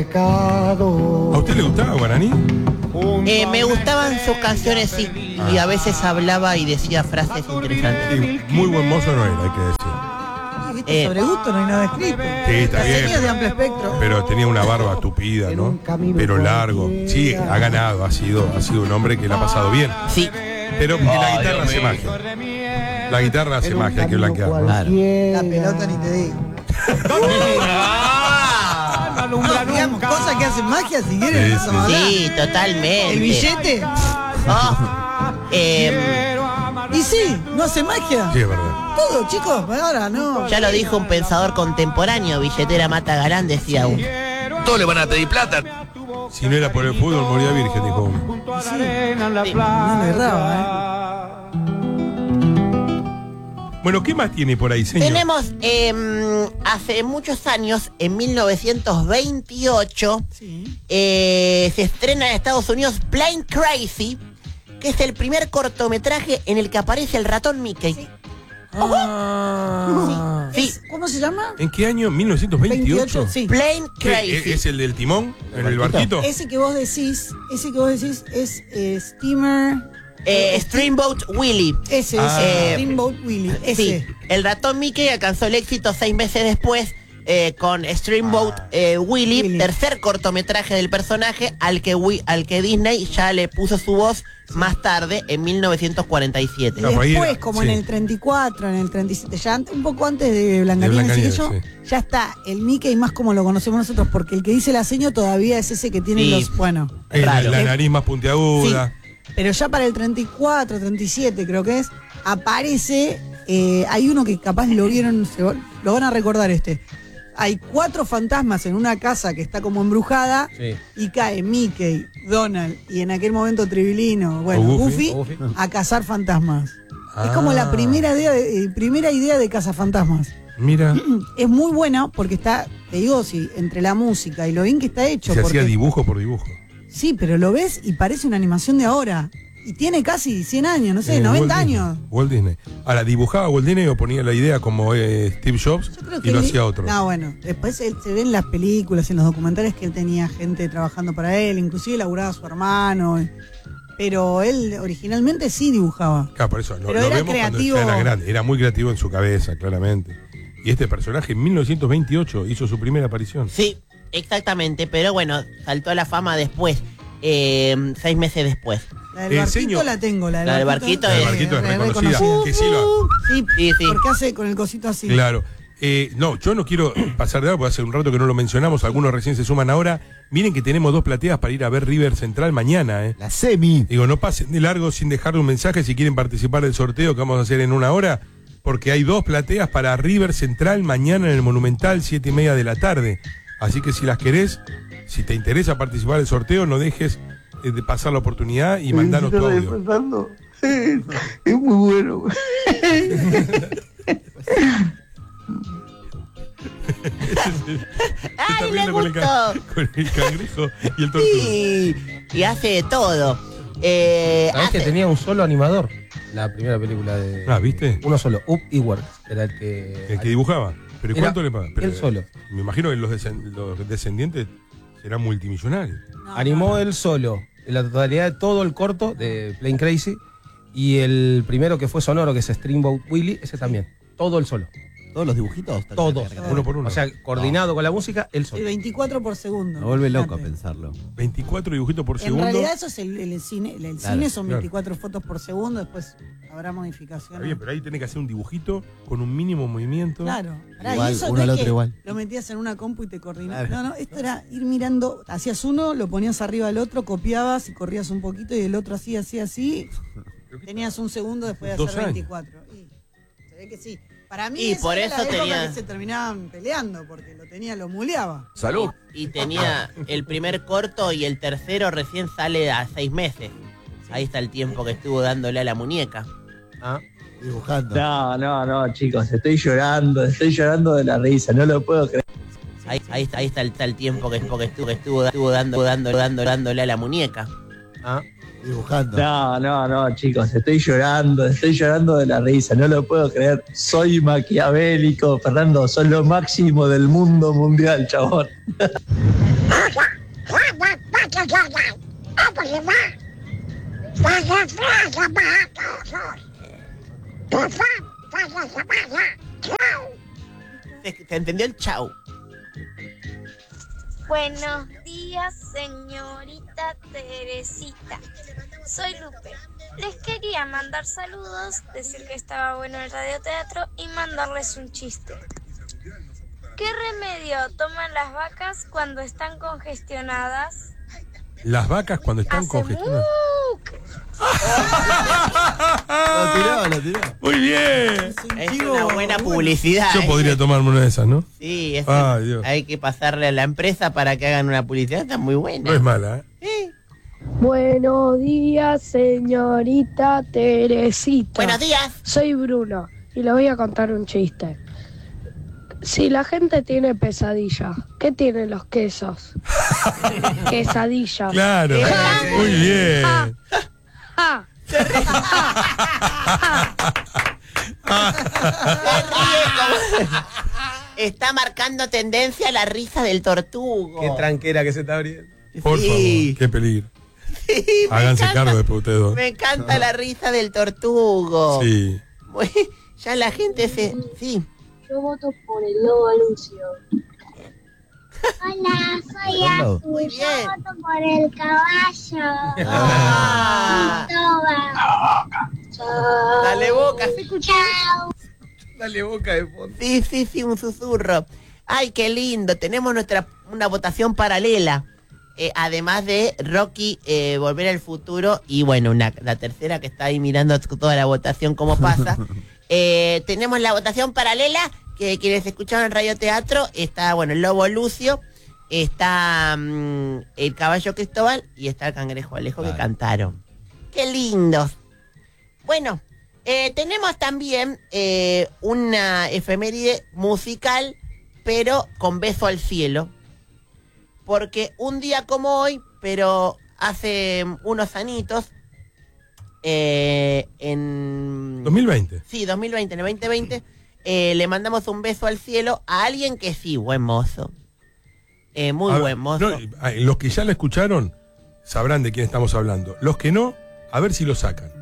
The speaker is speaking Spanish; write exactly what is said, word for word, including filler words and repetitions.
¿A usted le gustaba Guaraní? Eh, me gustaban sus canciones, sí, y a veces hablaba y decía frases interesantes. Sí, muy buen mozo no era, hay que decir. ¿Viste? Eh, Sobre gusto no hay nada escrito. Sí, está La serie bien. es de amplio espectro. Pero tenía una barba tupida, ¿no? Pero largo. Sí, ha ganado, ha sido, ha sido un hombre que la ha pasado bien. Sí. Pero la guitarra hace magia. La guitarra hace magia, hay que blanquear. ¿no? Claro. La pelota ni te digo. No, digamos, cosas que hacen magia, si quieren. Sí, empezamos a sí. hablar. Sí, totalmente. El billete. Oh, eh, Y sí, no hace magia. Sí, es verdad. Todo, chicos, ahora no. ya lo dijo un pensador contemporáneo, billetera mata galán, decía uno. Todos le van a pedir plata. Si no era por el fútbol, moría virgen, dijo uno. Sí, no le erraba, ¿eh? Bueno, ¿qué más tiene por ahí, señor? Tenemos, eh, hace muchos años, en mil novecientos veintiocho, Sí. eh, se estrena en Estados Unidos Plain Crazy, que es el primer cortometraje en el que aparece el ratón Mickey. Sí. Ah. Sí. ¿Cómo se llama? ¿En qué año? ¿mil novecientos veintiocho? Sí. Plain ¿Qué, Crazy. ¿Es, es el del timón? ¿En el barquito? Ese que vos decís, ese que vos decís es eh, Steamer. Eh, Steamboat Willie. Ese, Ah. ese. Eh, Steamboat Willie. Ese. Sí, el ratón Mickey alcanzó el éxito seis meses después eh, con Steamboat eh, Willie, Willie. tercer cortometraje del personaje al que, Wi- al que Disney ya le puso su voz más tarde, en mil novecientos cuarenta y siete. Ah, por ahí Después, era, como sí. en el treinta y cuatro, en el treinta y siete, ya ante- un poco antes de Blancanieves, De así que Blancanieves, yo, ya está el Mickey más como lo conocemos nosotros, porque el que dice la seño todavía es ese que tiene Sí. los, bueno, Eh, la, Raro. la nariz más puntiaguda. pero ya para el treinta y cuatro, treinta y siete creo que es, aparece, eh, hay uno que capaz lo vieron, se va- lo van a recordar este. Hay cuatro fantasmas en una casa que está como embrujada Sí. y cae Mickey, Donald y en aquel momento Tribilino, bueno, O Goofy. Goofy, Goofy. a cazar fantasmas. Es Ah. como la primera idea de, eh, primera idea de cazafantasmas. Mira, Es muy buena porque está, te digo, sí, entre la música y lo bien que está hecho. se porque, hacía dibujo por dibujo. sí, pero lo ves y parece una animación de ahora. Y tiene casi cien años, no sé, Eh, noventa Walt Disney. años. Walt Disney. Ahora, dibujaba Walt Disney o ponía la idea como eh, Steve Jobs Yo creo y que lo él- hacía otro. No, bueno, después él, se ve en las películas, en los documentales que él tenía gente trabajando para él, inclusive laburaba su hermano. eh, Pero él originalmente sí dibujaba. Claro, por eso lo, Pero lo era vemos creativo. cuando ya era grande. Era muy creativo en su cabeza, claramente. Y este personaje en mil novecientos veintiocho hizo su primera aparición. Sí, exactamente, pero bueno, saltó a la fama después, eh, seis meses después. La del Eh, barquito señor. la tengo, la del La del barquito. barquito La del es- barquito es re- reconocida. reconocida. Que sí lo- Sí, Sí, sí. porque hace con el cosito así. Claro. Eh, no, yo no quiero pasar de algo, porque hace un rato que no lo mencionamos, algunos recién se suman ahora. Miren que tenemos dos plateas para ir a ver River Central mañana, ¿eh? La semi. Digo, no pasen de largo sin dejarle un mensaje si quieren participar del sorteo que vamos a hacer en una hora, porque hay dos plateas para River Central mañana en el Monumental, siete y media de la tarde. Así que si las querés, si te interesa participar del sorteo, no dejes eh, de pasar la oportunidad y mandanos tu audio. Es muy bueno. ¡Ay, Está le riendo con el, gustó! ca- con el cangrejo y el tortuga. Sí, y hace de todo. Eh, ¿Sabés que hace- tenía un solo animador? La primera película de. Ah, ¿viste? Uno solo, Up Eworks, era el que. El que dibujaba. ¿Pero ¿y Era cuánto le pagan? Pero, él solo. Me imagino que los, desen- los descendientes serán multimillonarios. No, Animó él solo la totalidad de todo el corto de Plain Crazy. Y el primero que fue sonoro, que es Steamboat Willie, ese también. Todo él solo. ¿Todos los dibujitos? Todos. Uno por uno. O sea, coordinado con la música, él El solo. veinticuatro por segundo. Me vuelve loco Fíjate. pensarlo. veinticuatro dibujitos por En segundo. realidad eso es el, el cine. El, el Claro, cine son claro. veinticuatro fotos por segundo, después habrá Está modificaciones. bien, pero ahí tenés que hacer un dibujito con un mínimo movimiento. Claro. Pará, Igual, y eso uno no al es otro que igual. lo metías en una compu y te coordinabas. Claro. No, no, esto era ir mirando, hacías uno, lo ponías arriba del otro, copiabas y corrías un poquito y el otro así, así, así. Tenías un segundo después de Dos hacer años. veinticuatro. Y se ve que sí. Para mí Y esa por era eso la época tenía- que se terminaban peleando porque lo tenía, lo muleaba. Salud. Y tenía el primer corto y el tercero recién sale a seis meses. Ahí está el tiempo que estuvo dándole a la muñeca. Ah. Dibujando. No, no, no, chicos, estoy llorando, estoy llorando de la risa, no lo puedo creer. Ahí, ahí está, ahí está el, está el tiempo que, que estuvo, que estuvo, estuvo dando, dando, dando, dándole a la muñeca. Ah. Dibujando. No, no, no, chicos, estoy llorando, estoy llorando de la risa, no lo puedo creer. Soy maquiavélico, Fernando, son lo máximo del mundo mundial, chabón. ¿Se, se entendió el chau? Buenos días, señorita Teresita. Soy Lupe. Les quería mandar saludos, decir que estaba bueno el radioteatro y mandarles un chiste. ¿Qué remedio toman las vacas cuando están congestionadas? Las vacas cuando están Hace congestionadas. muc. Lo tiró, lo tiró. Muy bien. Es una buena publicidad. Yo ¿eh? podría tomarme una de esas, ¿no? Sí, es Ay, Dios. hay que pasarle a la empresa para que hagan una publicidad. Está muy buena. No es mala, ¿eh? Sí. Buenos días, señorita Teresita. Buenos días. Soy Bruno y le voy a contar un chiste. Si la gente tiene pesadilla, ¿qué tienen los quesos? Quesadilla. Claro. Muy bien. Ja, ja. Está marcando tendencia la risa del tortugo. Qué tranquera que se está abriendo. Por Sí. favor, qué peligro. Sí, me Háganse encanta- cargo después ustedes dos. Me encanta la risa del tortugo. Sí. Muy- Ya la gente se... Sí. Yo voto por el lobo Lucio. Hola, soy Hola. Azul. Muy bien. Yo voto por el caballo. Ah, Toma. dale boca, ¿se escucha? Chao. Dale boca de fondo. Sí, sí, sí, un susurro. Ay, qué lindo. Tenemos nuestra una votación paralela. Eh, además de Rocky, eh, Volver al Futuro y bueno, una, la tercera que está ahí mirando toda la votación cómo pasa. Eh, tenemos la votación paralela que quienes escucharon en Radio Teatro está, bueno, el Lobo Lucio, está mm, el Caballo Cristóbal y está el Cangrejo Alejo que Vale. cantaron. ¡Qué lindos! Bueno, eh, tenemos también eh, una efeméride musical, pero con beso al cielo. Porque un día como hoy, pero hace unos anitos, eh, en... dos mil veinte. Sí, dos mil veinte, en el veinte veinte, eh, le mandamos un beso al cielo a alguien que sí, buen mozo. Eh, muy A ver, buen mozo. no, ah, los que ya la escucharon sabrán de quién estamos hablando. Los que no, a ver si lo sacan.